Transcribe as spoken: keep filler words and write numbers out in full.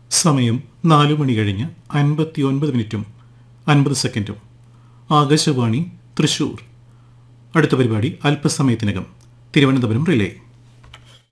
സമയം നാലു മണി കഴിഞ്ഞ് അൻപത്തി ഒൻപത് മിനിറ്റും അൻപത് സെക്കൻഡും. ആകാശവാണി തൃശൂർ. അടുത്ത പരിപാടി അല്പസമയത്തിനകം. തിരുവനന്തപുരം റിലേ.